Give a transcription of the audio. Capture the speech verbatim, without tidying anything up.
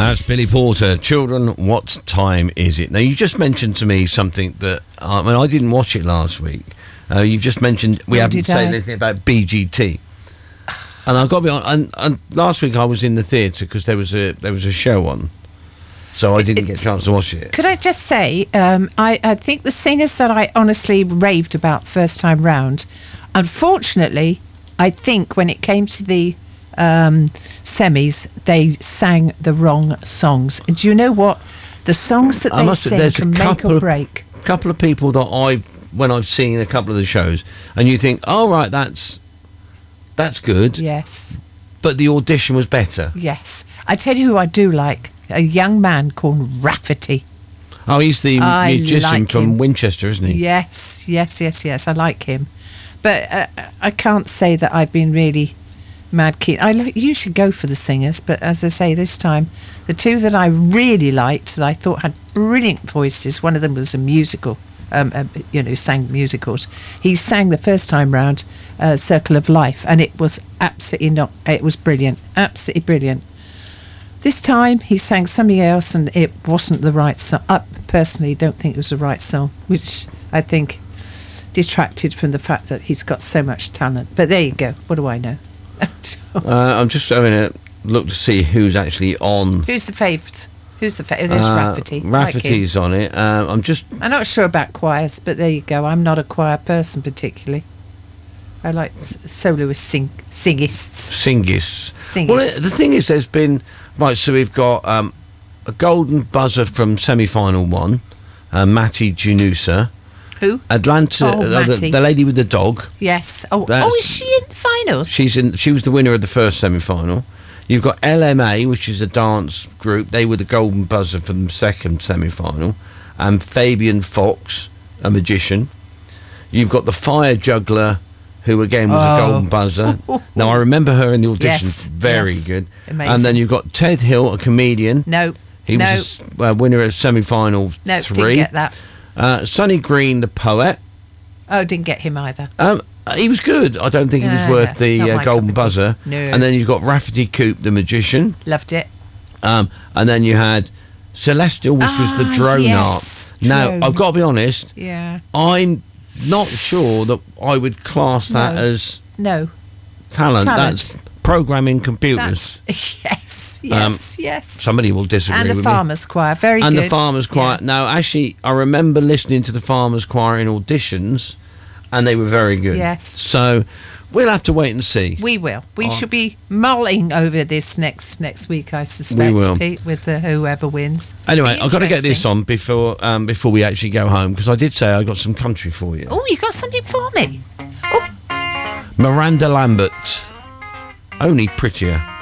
That's Billy Porter. Children, what time is it? Now, you just mentioned to me something that I mean, I didn't watch it last week. Uh, you just mentioned we Nor haven't did said I. anything about B G T. And I've got to be honest, and, and last week I was in the theatre because there was a there was a show on, so I didn't get a chance to watch it. Could I just say, um, I, I think the singers that I honestly raved about first time round, unfortunately, I think when it came to the um, semis, they sang the wrong songs. And do you know what? The songs that I they must sing there's can a make couple or of- break. couple of people that I've when I've seen a couple of the shows, and you think, oh right, that's that's good, Yes, but the audition was better. yes. I tell you who I do like, a young man called Rafferty. Oh, he's the I musician like from him. Winchester, isn't he? Yes, yes, yes, yes. I like him, but uh, I can't say that I've been really mad keen. I li- usually go for the singers, but as I say, this time the two that I really liked, that I thought had brilliant voices. One of them was a musical, um, uh, you know, sang musicals. He sang the first time round, uh, "Circle of Life," and it was absolutely not. It was brilliant, absolutely brilliant. This time he sang something else, and it wasn't the right song. I personally don't think it was the right song, which I think detracted from the fact that he's got so much talent. But there you go. What do I know? Uh, I'm just having a look to see who's actually on. Who's the favourite? Who's the favourite? There's Uh, Rafferty. Like him. Rafferty's on it. Um, I'm just. I'm not sure about choirs, but there you go. I'm not a choir person particularly. I like s- soloist sing singists. Singis. Singists. Well, it, the thing is, there's been right. So we've got um, a golden buzzer from semi-final one, uh, Matty Junusa, Who? Atlanta, Oh, uh, the, Matty. the lady with the dog. Yes. Oh, That's- oh, is she in the finals? She's in. She was the winner of the first semi-final. You've got L M A, which is a dance group. They were the golden buzzer for the second semi-final, and Fabian Fox, a magician. You've got the fire juggler, who again was Oh. a golden buzzer. Now I remember her in the audition. Yes, Very yes. good. Amazing. And then you've got Ted Hill, a comedian. No. He no. was a uh, winner of semi-final No, three. didn't get that. Uh, Sonny Green, the poet. Oh, didn't get him either. Um, he was good. I don't think he was No, worth no, the not uh, my golden cup of tea. buzzer. No. And then you've got Rafferty Coop, the magician. Loved it. Um, and then you had Celestial, which was the Ah, drone yes, art. Now, drone. I've got to be honest, Yeah. I'm not sure that I would class that No. as No. talent. Talent. That's programming computers. That's yes, yes, yes. Somebody will disagree And the with Farmers Choir, very me. And good. the Farmers Choir. Yeah. Now, actually, I remember listening to the Farmers Choir in auditions, and they were very good. Yes. So, we'll have to wait and see. We will. We Oh. should be mulling over this next next week, I suspect, We will. Pete, with the whoever wins. Anyway, Be I've got to get this interesting. on before um, before we actually go home, because I did say I got some country for you. Oh, you got something for me? Oh, Miranda Lambert, Only Prettier.